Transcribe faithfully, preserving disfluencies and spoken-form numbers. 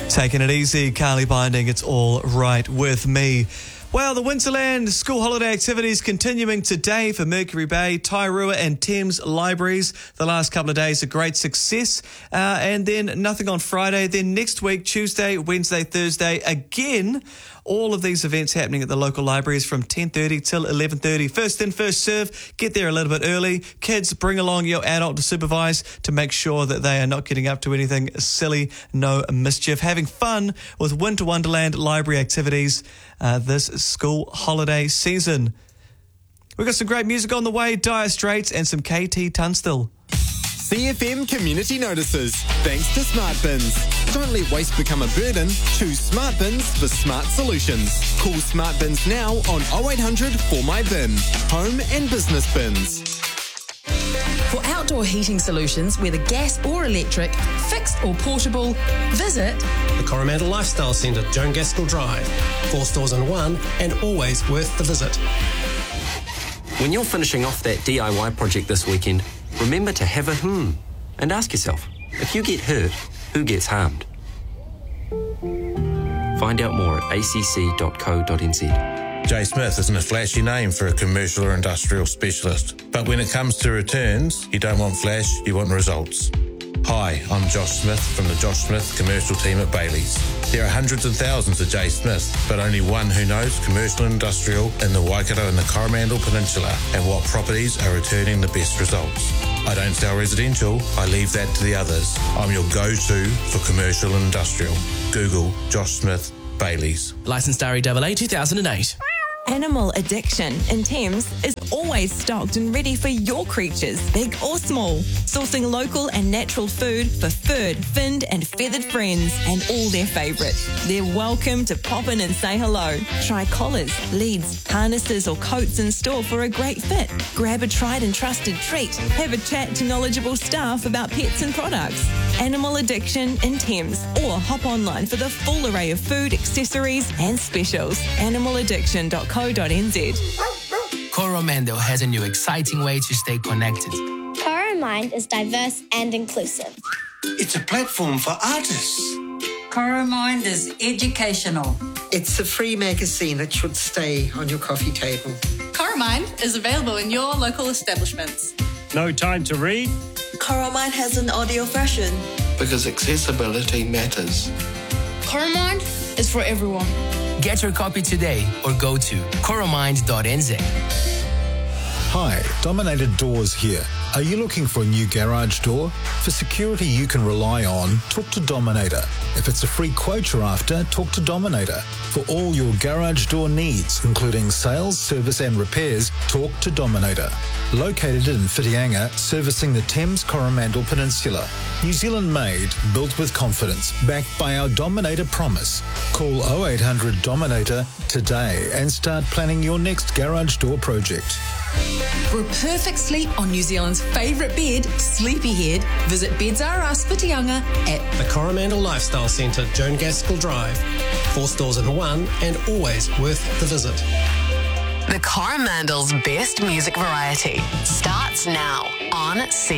Taking it easy, Carly Binding, it's all right with me. Well, the Winterland school holiday activities continuing today for Mercury Bay, Tairua and Thames Libraries. The last couple of days, a great success. Uh, and then nothing on Friday. Then next week, Tuesday, Wednesday, Thursday, again, all of these events happening at the local libraries from ten thirty till eleven thirty. First in, first serve. Get there a little bit early. Kids, bring along your adult to supervise to make sure that they are not getting up to anything silly, no mischief. Having fun with Winter Wonderland library activities uh, this school holiday season. We've got some great music on the way, Dire Straits and some K T Tunstall. C F M Community Notices. Thanks to Smart Bins. Don't let waste become a burden. Choose Smart Bins for smart solutions. Call Smart Bins now on oh eight hundred four my bin. Home and business bins. For outdoor heating solutions, whether gas or electric, fixed or portable, visit the Coromandel Lifestyle Centre, Joan Gaskell Drive. Four stores in one and always worth the visit. When you're finishing off that D I Y project this weekend, remember to have a hmm and ask yourself, if you get hurt, who gets harmed? Find out more at a c c dot co dot n z. J Smith isn't a flashy name for a commercial or industrial specialist. But when it comes to returns, you don't want flash, you want results. Hi, I'm Josh Smith from the Josh Smith commercial team at Bailey's. There are hundreds of thousands of J Smith, but only one who knows commercial and industrial in the Waikato and the Coromandel Peninsula and what properties are returning the best results. I don't sell residential, I leave that to the others. I'm your go-to for commercial and industrial. Google Josh Smith Bailey's. Licensed R E A A two thousand eight. Animal Addiction in Thames is always stocked and ready for your creatures, big or small. Sourcing local and natural food for furred, finned and feathered friends and all their favourites. They're welcome to pop in and say hello. Try collars, leads, harnesses or coats in store for a great fit. Grab a tried and trusted treat. Have a chat to knowledgeable staff about pets and products. Animal Addiction in Thames, or hop online for the full array of food, accessories and specials. animal addiction dot co dot n z. Coromandel has a new exciting way to stay connected. Coromind is diverse and inclusive. It's a platform for artists. Coromind is educational. It's a free magazine that should stay on your coffee table. Coromind is available in your local establishments. No time to read? Coromind has an audio version. Because accessibility matters. Coromind is for everyone. Get your copy today or go to coromind dot n z. Hi, Dominated Doors here. Are you looking for a new garage door? For security you can rely on, talk to Dominator. If it's a free quote you're after, talk to Dominator. For all your garage door needs, including sales, service and repairs, talk to Dominator. Located in Whitianga, servicing the Thames Coromandel Peninsula. New Zealand made, built with confidence, backed by our Dominator promise. Call oh eight hundred Dominator today and start planning your next garage door project. For a perfect sleep on New Zealand's favourite bed, Sleepyhead, visit Beds R Us Whitianga at the Coromandel Lifestyle Centre, Joan Gaskell Drive. Four stores in one and always worth the visit. The Coromandel's best music variety starts now on C